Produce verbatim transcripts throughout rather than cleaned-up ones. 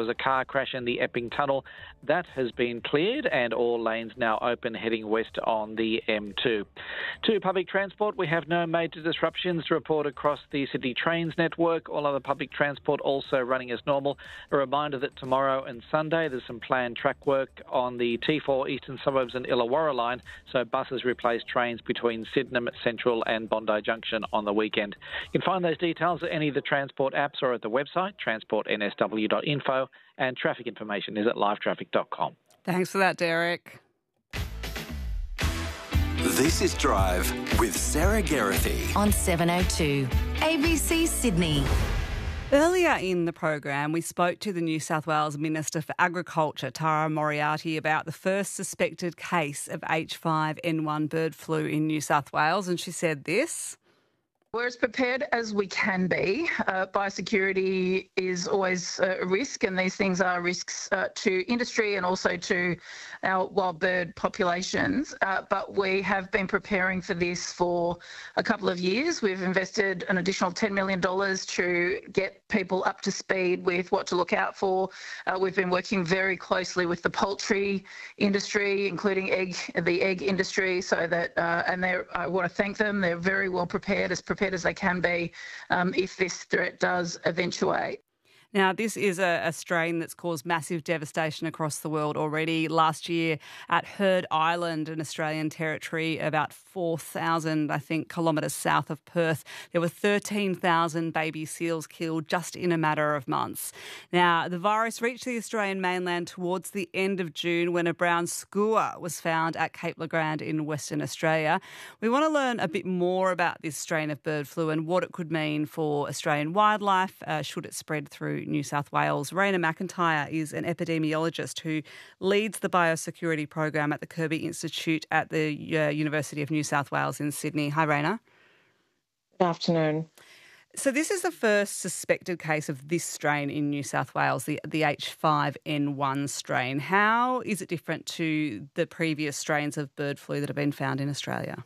was a car crash in the Epping Tunnel. That has been cleared and all lanes now open heading west on the M two. To public transport, we have no major disruptions to report across the Sydney Trains network. All other public transport also running as normal. A reminder that tomorrow and Sunday there's some planned track work on the T four Eastern Suburbs and Illawarra line, so buses replace trains between Sydenham, Central and Bondi Junction on the weekend. You can find those details at any of the transport apps or at the website transport n s w dot info, and traffic information is at live traffic dot com. Thanks for that, Derek. This is Drive with Sarah Geraghty on seven oh two A B C Sydney. Earlier in the program, we spoke to the New South Wales Minister for Agriculture, Tara Moriarty, about the first suspected case of H five N one bird flu in New South Wales, and she said this. We're as prepared as we can be. Uh, biosecurity is always a risk, and these things are risks uh, to industry and also to our wild bird populations. Uh, but we have been preparing for this for a couple of years. We've invested an additional ten million dollars to get people up to speed with what to look out for. Uh, we've been working very closely with the poultry industry, including egg, the egg industry, so that, uh, and I want to thank them. They're very well prepared, as prepared as they can be um, if this threat does eventuate. Now, this is a, a strain that's caused massive devastation across the world already. Last year at Heard Island, an Australian territory about four thousand, I think, kilometres south of Perth, there were thirteen thousand baby seals killed just in a matter of months. Now, the virus reached the Australian mainland towards the end of June when a brown skua was found at Cape Le Grand in Western Australia. We want to learn a bit more about this strain of bird flu and what it could mean for Australian wildlife uh, should it spread through New South Wales. Raina McIntyre is an epidemiologist who leads the biosecurity program at the Kirby Institute at the uh, University of New South Wales in Sydney. Hi, Raina. Good afternoon. So this is the first suspected case of this strain in New South Wales, the, the H five N one strain. How is it different to the previous strains of bird flu that have been found in Australia?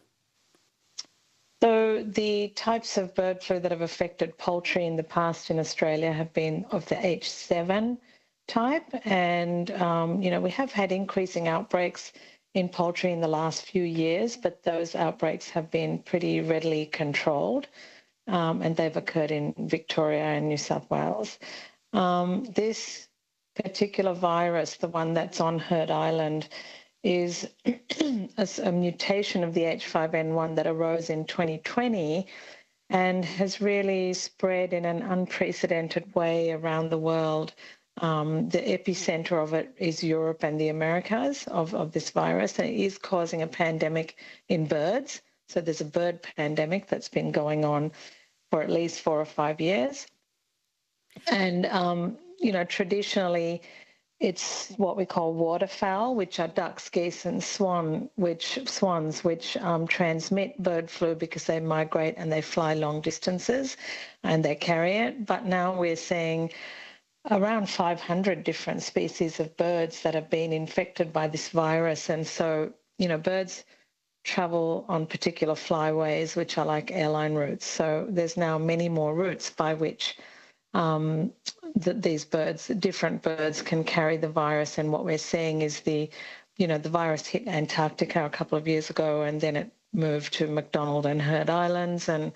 So the types of bird flu that have affected poultry in the past in Australia have been of the H seven type. And, um, you know, we have had increasing outbreaks in poultry in the last few years, but those outbreaks have been pretty readily controlled, um, and they've occurred in Victoria and New South Wales. Um, this particular virus, the one that's on Heard Island, is a, a mutation of the H five N one that arose in twenty twenty and has really spread in an unprecedented way around the world. Um, the epicenter of it is Europe and the Americas of, of this virus, and it is causing a pandemic in birds. So there's a bird pandemic that's been going on for at least four or five years. And, um, you know, traditionally, it's what we call waterfowl, which are ducks, geese, and swan, which swans, which um, transmit bird flu because they migrate and they fly long distances, and they carry it. But now we're seeing around five hundred different species of birds that have been infected by this virus, and so you know, birds travel on particular flyways, which are like airline routes. So there's now many more routes by which Um, that these birds, different birds, can carry the virus. And what we're seeing is the, you know, the virus hit Antarctica a couple of years ago, and then it moved to McDonald and Heard Islands, and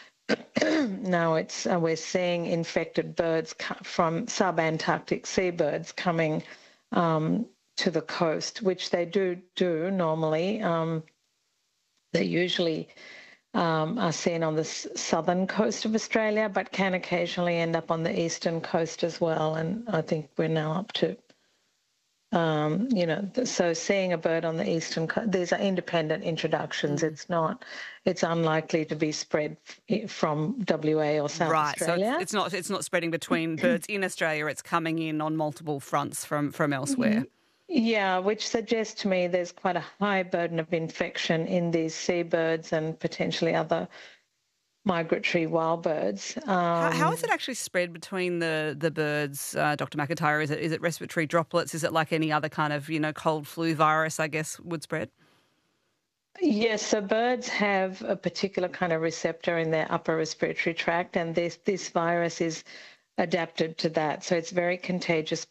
now it's uh, we're seeing infected birds from subantarctic seabirds coming um, to the coast, which they do do normally. Um, they usually Um, are seen on the s- southern coast of Australia, but can occasionally end up on the eastern coast as well. And I think we're now up to, um, you know, th- so seeing a bird on the eastern coast, these are independent introductions. Mm. It's not, it's unlikely to be spread f- from W A or South right, Australia. so it's, it's not it's not spreading between birds in Australia. It's coming in on multiple fronts from from elsewhere. Mm-hmm. Yeah, which suggests to me there's quite a high burden of infection in these seabirds and potentially other migratory wild birds. Um, how, how is it actually spread between the the birds, uh, Doctor McIntyre? Is it is it respiratory droplets? Is it like any other kind of, you know, cold flu virus, I guess, would spread? Yes, so birds have a particular kind of receptor in their upper respiratory tract, and this this virus is adapted to that. So it's very contagious